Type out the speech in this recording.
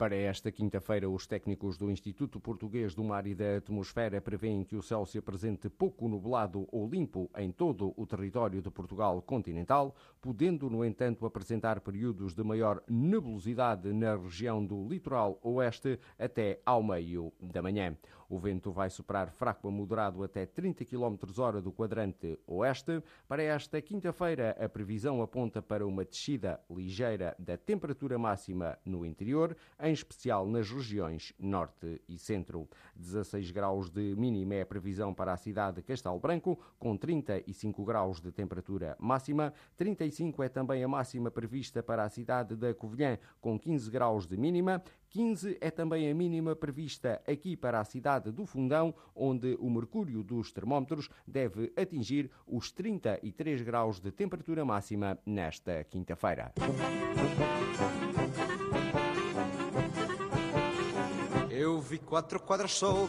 Para esta quinta-feira, os técnicos do Instituto Português do Mar e da Atmosfera prevêem que o céu se apresente pouco nublado ou limpo em todo o território de Portugal continental, podendo, no entanto, apresentar períodos de maior nebulosidade na região do litoral oeste até ao meio da manhã. O vento vai soprar fraco a moderado até 30 km/h do quadrante oeste. Para esta quinta-feira, a previsão aponta para uma descida ligeira da temperatura máxima no interior, em especial nas regiões norte e centro. 16 graus de mínima é a previsão para a cidade de Castelo Branco, com 35 graus de temperatura máxima. 35 é também a máxima prevista para a cidade da Covilhã, com 15 graus de mínima. 15 é também a mínima prevista aqui para a cidade do Fundão, onde o mercúrio dos termómetros deve atingir os 33 graus de temperatura máxima nesta quinta-feira. Eu vi 4 quadras soltas